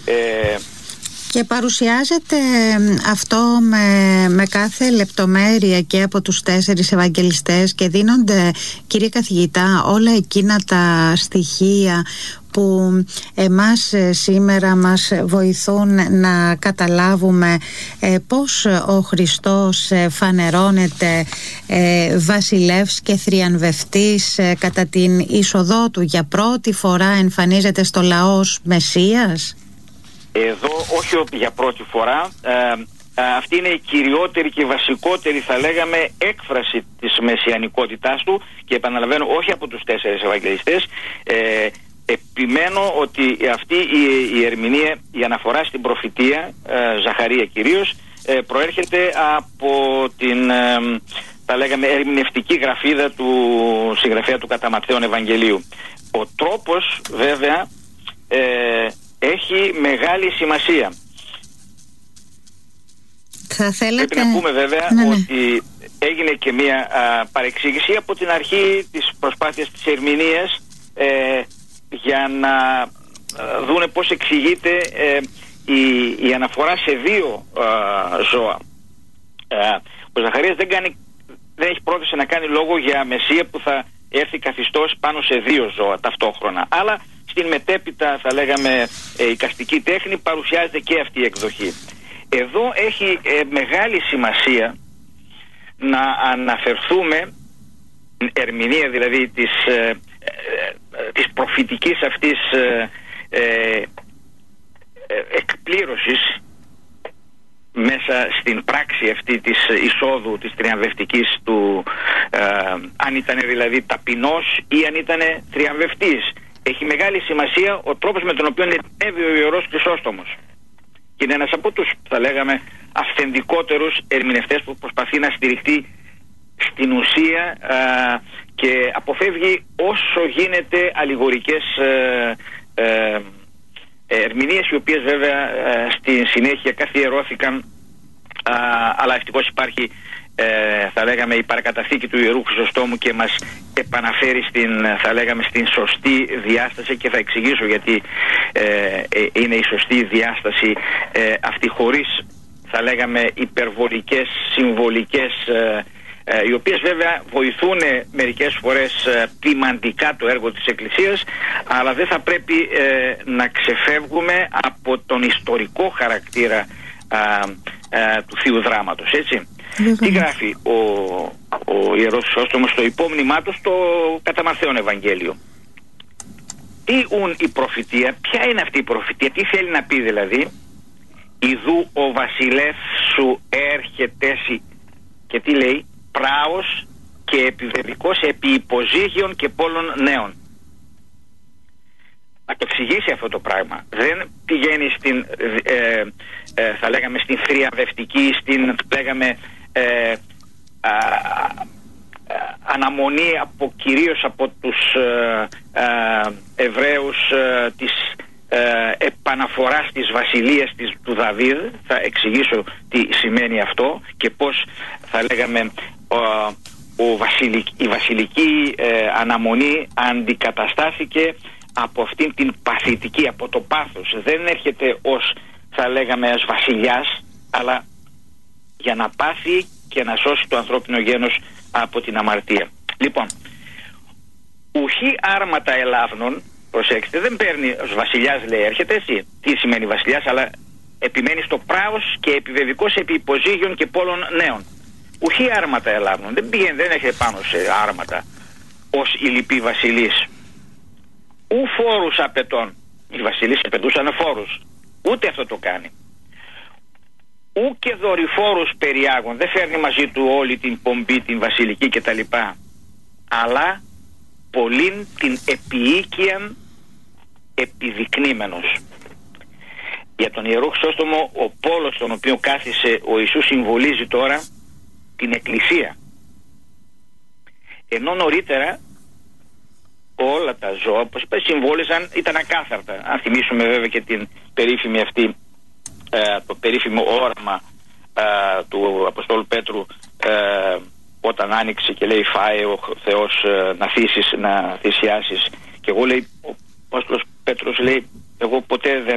Και παρουσιάζεται αυτό με κάθε λεπτομέρεια και από τους 4 Ευαγγελιστές και δίνονται, κύριε καθηγητά, όλα εκείνα τα στοιχεία που εμάς σήμερα μας βοηθούν να καταλάβουμε πώς ο Χριστός φανερώνεται βασιλεύς και θριαμβευτής κατά την είσοδό του. Για πρώτη φορά εμφανίζεται στο λαό ως Μεσσίας. Εδώ όχι για πρώτη φορά. Αυτή είναι η κυριότερη και βασικότερη, θα λέγαμε, έκφραση της μεσιανικότητάς του, και επαναλαμβάνω, όχι από τους 4 Ευαγγελιστές. Επιμένω ότι αυτή η ερμηνεία, η αναφορά στην προφητεία, Ζαχαρία κυρίως, προέρχεται από την, θα λέγαμε, ερμηνευτική γραφίδα του συγγραφέα του κατά Ματθαίον Ευαγγελίου. Ο τρόπος βέβαια έχει μεγάλη σημασία. Θα θέλετε... Πρέπει να πούμε βέβαια ότι έγινε και μια παρεξήγηση από την αρχή της προσπάθειας της ερμηνείας, για να δούνε πώς εξηγείται η αναφορά σε 2 ζώα. Ο Ζαχαρίας δεν έχει πρόθεση να κάνει λόγο για Μεσσία που θα έρθει καθιστός πάνω σε 2 ζώα ταυτόχρονα, αλλά στην μετέπειτα, θα λέγαμε, εικαστική τέχνη παρουσιάζεται και αυτή η εκδοχή. Εδώ έχει μεγάλη σημασία να αναφερθούμε, ερμηνεία δηλαδή της προφητικής αυτής εκπλήρωσης μέσα στην πράξη αυτή της εισόδου της θριαμβευτικής του, αν ήταν δηλαδή ταπεινός ή αν ήταν θριαμβευτής. Έχει μεγάλη σημασία ο τρόπος με τον οποίο ερμηνεύει ο Ιερός Χρυσόστομος. Και είναι ένας από τους, θα λέγαμε, αυθεντικότερους ερμηνευτές που προσπαθεί να στηριχτεί στην ουσία και αποφεύγει όσο γίνεται αλληγορικές ερμηνείες, οι οποίες βέβαια στη συνέχεια καθιερώθηκαν, αλλά ευτυχώς υπάρχει, θα λέγαμε, η παρακαταθήκη του Ιερού Χρυσοστόμου και μας επαναφέρει θα λέγαμε, στην σωστή διάσταση, και θα εξηγήσω γιατί είναι η σωστή διάσταση αυτή, χωρίς, θα λέγαμε, υπερβολικές, συμβολικές, οι οποίες βέβαια βοηθούν μερικές φορές ποιμαντικά το έργο της Εκκλησίας, αλλά δεν θα πρέπει να ξεφεύγουμε από τον ιστορικό χαρακτήρα του Θείου Δράματος, έτσι. Τι γράφει ο Ιερός Χρυσόστομος στο υπόμνημά του στο κατά Ματθαίον Ευαγγέλιο? Τι ουν η προφητεία, ποια είναι αυτή η προφητεία, τι θέλει να πει δηλαδή? Ιδού ο βασιλεύς σου έρχεται και τι λέει? Πράος και επιβεβικός επί υποζύγιων και πόλων νέων. Να το εξηγήσει αυτό το πράγμα. Δεν πηγαίνει στην θα λέγαμε στην θριαμβευτική, στην, λέγαμε, αναμονή κυρίως από τους Εβραίους της επαναφοράς της βασιλείας του Δαβίδ. Θα εξηγήσω τι σημαίνει αυτό και πώς, θα λέγαμε, η βασιλική αναμονή αντικαταστάθηκε από αυτήν την παθητική, από το πάθος. Δεν έρχεται ως, θα λέγαμε, ως βασιλιάς, αλλά για να πάθει και να σώσει το ανθρώπινο γένος από την αμαρτία. Λοιπόν, ουχή άρματα ελάβνων, προσέξτε, δεν παίρνει ως βασιλιάς, λέει, έρχεται, έτσι. Τι σημαίνει βασιλιάς? Αλλά επιμένει στο πράος και επιβεβικός επί υποζύγιων και πόλων νέων. Ουχή άρματα ελάβνων, δεν πηγαίνει, δεν έχει πάνω σε άρματα ως οι λοιποί βασιλείς. Ου φόρους απαιτών. Οι βασιλείς απαιτούσαν φόρους. Ούτε αυτό το κάνει. Ου και δορυφόρους περιάγων. Δεν φέρνει μαζί του όλη την πομπή, την βασιλική κτλ. Αλλά πολλήν την επιοίκειαν επιδεικνύμενος. Για τον Ιερό Χρυσόστομο, ο πόλος στον οποίο κάθισε ο Ιησούς συμβολίζει τώρα την Εκκλησία. Ενώ νωρίτερα όλα τα ζώα, όπως είπα, συμβόλιζαν, ήταν ακάθαρτα. Αν θυμίσουμε βέβαια και την περίφημη αυτή, το περίφημο όραμα του Αποστόλου Πέτρου, όταν άνοιξε και λέει φάε ο Θεός να θυσιάσεις. Και εγώ, λέει, ο Απόστολος Πέτρος λέει, εγώ ποτέ δεν